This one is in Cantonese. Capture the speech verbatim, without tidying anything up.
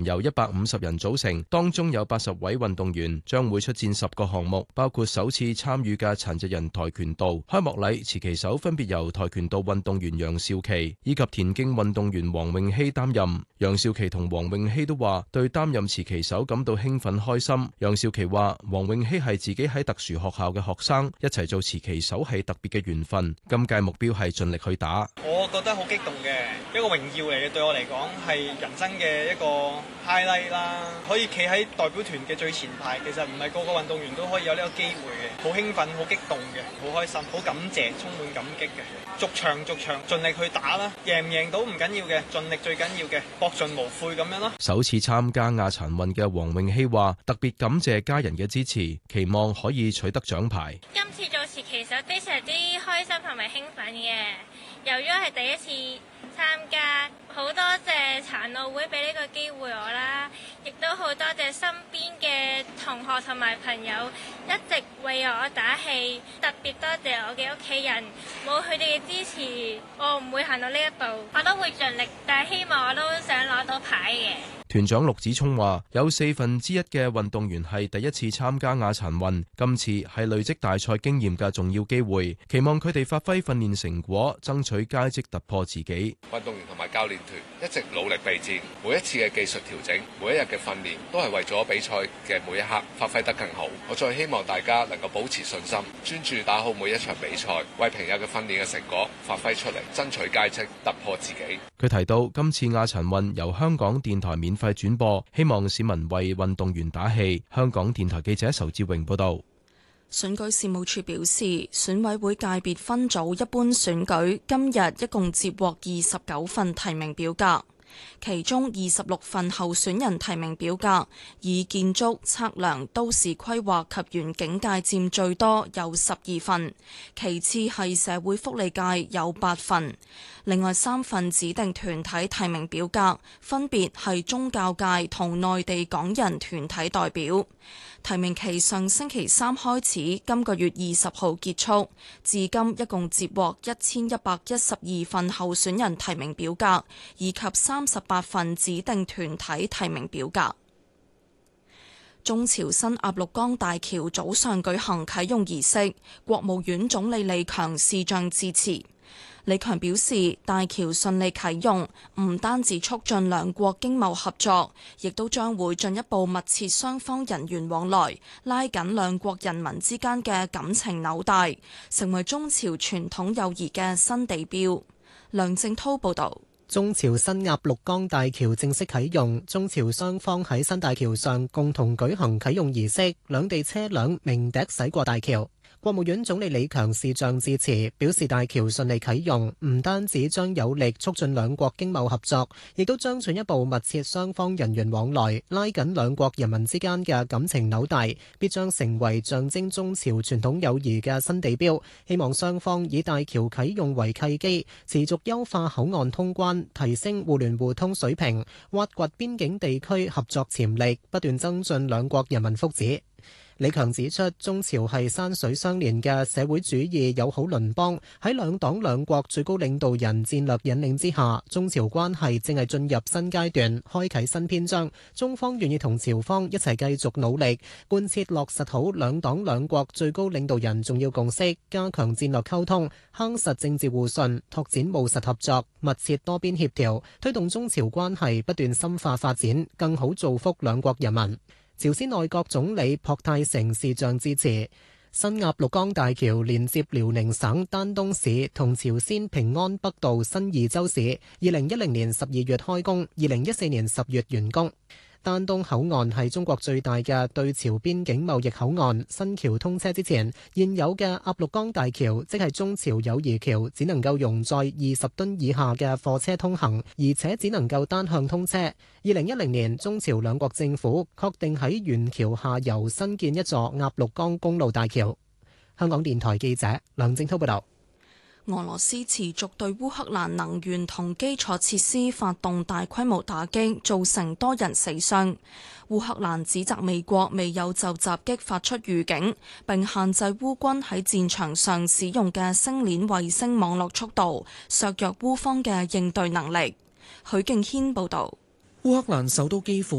由一百五十人組成，當中有八十位運動員，將會出戰十個項目，包括首次參與嘅殘疾人跆拳道。開幕禮持旗手分別由跆拳道運動員楊兆琪以及田徑運動員黃詠希擔任。楊兆琪同黃詠希都話對擔任持旗手感到興奮開心。楊兆琪話黃詠希係自己喺特殊學校嘅學生，一齊做持旗手係特別嘅緣分。今屆目標係盡力去打。 我覺得好激動嘅，一個榮耀嚟嘅，對我嚟講係人生嘅一個 highlight 啦。可以企喺代表團嘅最前排，其實唔係個個運動員都可以有呢個機會嘅，好興奮，好激動嘅，好開心，好感謝，充滿感激嘅。逐場逐場盡力去打啦，贏唔贏到唔緊要嘅，盡力最緊要嘅，搏盡無悔咁樣咯。 首次參加亞殘運嘅黃詠希話，特別感謝家人嘅支持，期望可以取得獎牌。 今次做持旗手非常之開心同埋興奮嘅，由於係第一次參加，好多謝殘奧會俾呢個機會我啦，亦都好多謝身邊嘅同學同埋朋友一直為我打氣，特別多謝我嘅屋企人，冇佢哋嘅支持，我唔會行到呢一步。我都會盡力，但係希望我都想攞到牌嘅。 團長陸子聰話：有四分之一嘅運動員係第一次參加亞殘運，今次係累積大賽經驗嘅重要機會，期望佢哋發揮訓練成果，爭取佳績突破自己。 運動員同埋教練團一直努力備戰，每一次嘅技術調整，每一日嘅訓練，都係為咗比賽嘅每一刻發揮得更好。我再希望大家能夠保持信心，專注打好每一場比賽，為平日嘅訓練嘅成果發揮出嚟，爭取佳績突破自己。 佢提到今次亞殘運由香港電台免費轉播，希望市民為運動員打氣。香港電台記者仇志榮報道。 選舉事務處表示，選委會界別分組一般選舉今日一共接獲二十九份提名表格，其中二十六份候選人提名表格以建築、測量、都市規劃及園境界佔最多，有十二份，其次係社會福利界有八份。另外三份指定團體提名表格分別係宗教界同內地港人團體代表。提名期上星期三開始，今個月二十號結束，至今一共接獲一千一百一十二份候選人提名表格，以及三十八份指定團體提名表格。中朝新鴨綠江大橋早上舉行啟用儀式，國務院總理李強視像致辭。李強表示，大橋順利啟用，唔單止促進兩國經貿合作，亦都將會進一步密切雙方人員往來，拉緊兩國人民之間嘅感情紐帶，成為中朝傳統友誼嘅新地標。梁正濤報道。 中朝新鴨綠江大橋正式啟用，中朝雙方喺新大橋上共同舉行啟用儀式，兩地車輛鳴笛駛過大橋。國務院總理李強視像致辭，表示大橋順利啟用，唔單止將有力促進兩國經貿合作，亦都將進一步密切雙方人員往來，拉緊兩國人民之間嘅感情紐帶，必將成為象徵中朝傳統友誼嘅新地標。希望雙方以大橋啟用為契機，持續優化口岸通關，提升互聯互通水平，挖掘邊境地區合作潛力，不斷增進兩國人民福祉。李強指出，中朝係山水相連嘅社會主義友好鄰邦，喺兩黨兩國最高領導人戰略引領之下，中朝關係正係進入新階段，開啟新篇章。中方願意同朝方一齊繼續努力，貫徹落實好兩黨兩國最高領導人重要共識，加強戰略溝通，夯實政治互信，拓展務實合作，密切多邊協調，推動中朝關係不斷深化發展，更好造福兩國人民。朝鮮內閣總理朴泰成視像致辭。新鴨綠江大橋連接遼寧省丹東市同朝鮮平安北道新義州市，二零一零年十二月開工，二零一四年十月完工。丹東口岸係中國最大嘅對朝邊境貿易口岸。新橋通車之前，現有嘅鴨綠江大橋，即係中朝友誼橋，只能夠容載二十噸以下嘅貨車通行，而且只能夠單向通車。二零一零年，中朝兩國政府確定喺原橋下游新建一座鴨綠江公路大橋。香港電台記者梁正濤報道。 俄羅斯持續對烏克蘭能源同基礎設施發動大規模打擊，造成多人死傷。烏克蘭指責美國未有就襲擊發出預警，並限制烏軍喺戰場上使用嘅星鏈衛星網絡速度，削弱烏方嘅應對能力。許敬軒報導。 烏克蘭首都基輔